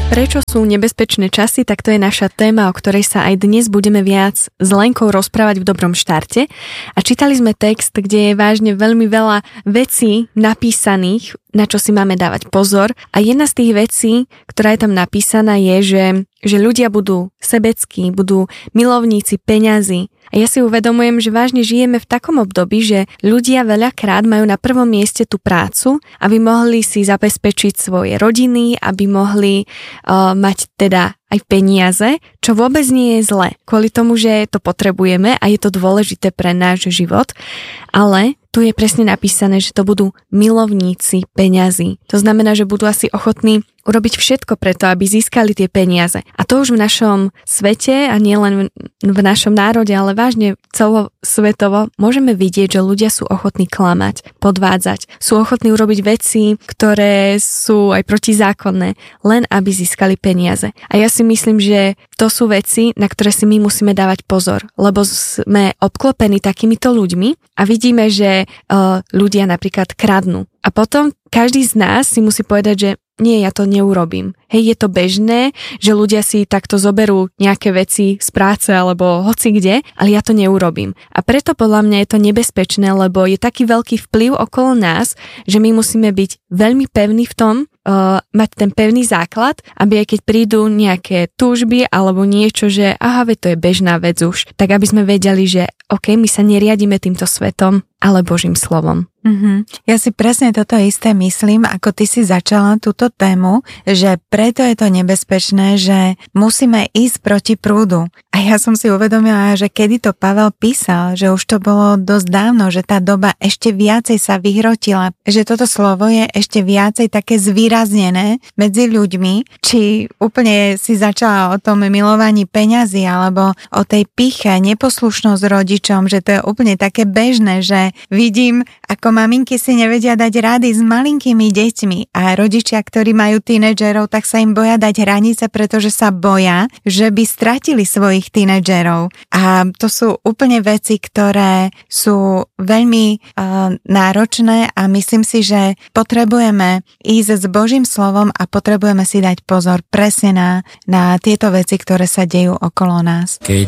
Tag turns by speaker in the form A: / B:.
A: Prečo sú nebezpečné časy, tak to je naša téma, o ktorej sa aj dnes budeme viac s Lenkou rozprávať v Dobrom štarte. A čítali sme text, kde je vážne veľmi veľa vecí napísaných, na čo si máme dávať pozor. A jedna z tých vecí, ktorá je tam napísaná, je, že ľudia budú sebeckí, budú milovníci peňazí. A ja si uvedomujem, že vážne žijeme v takom období, že ľudia veľakrát majú na prvom mieste tú prácu, aby mohli si zabezpečiť svoje rodiny, aby mohli mať teda aj peniaze, čo vôbec nie je zle. Kvôli tomu, že to potrebujeme a je to dôležité pre náš život, ale tu je presne napísané, že to budú milovníci peňazí. To znamená, že budú asi ochotní urobiť všetko preto, aby získali tie peniaze. A to už v našom svete a nielen v našom národe, ale vážne celosvetovo môžeme vidieť, že ľudia sú ochotní klamať, podvádzať, sú ochotní urobiť veci, ktoré sú aj protizákonné, len aby získali peniaze. A ja si myslím, že to sú veci, na ktoré si my musíme dávať pozor, lebo sme obklopení takýmito ľuďmi a vidíme, že ľudia napríklad kradnú. A potom každý z nás si musí povedať, že nie, ja to neurobím. Hej, je to bežné, že ľudia si takto zoberú nejaké veci z práce alebo hoci kde, ale ja to neurobím. A preto podľa mňa je to nebezpečné, lebo je taký veľký vplyv okolo nás, že my musíme byť veľmi pevní v tom, mať ten pevný základ, aby aj keď prídu nejaké túžby alebo niečo, že veď to je bežná vec už, tak aby sme vedeli, že my sa neriadíme týmto svetom, ale Božím slovom.
B: Ja si presne toto isté myslím, ako ty si začala túto tému, že preto je to nebezpečné, že musíme ísť proti prúdu. A ja som si uvedomila, že kedy to Pavel písal, že už to bolo dosť dávno, že tá doba ešte viacej sa vyhrotila, že toto slovo je ešte viacej také zvýraznené medzi ľuďmi, či úplne si začala o tom milovaní peňazí, alebo o tej piche, neposlušnosť rodičom, že to je úplne také bežné, že vidím, ako maminky si nevedia dať rady s malinkými deťmi a rodičia, ktorí majú tínedžerov, tak sa im boja dať hranice, pretože sa boja, že by stratili svojich tínedžerov. A to sú úplne veci, ktoré sú veľmi náročné a myslím si, že potrebujeme ísť s Božím slovom a potrebujeme si dať pozor presne na tieto veci, ktoré sa dejú okolo nás.
C: Keď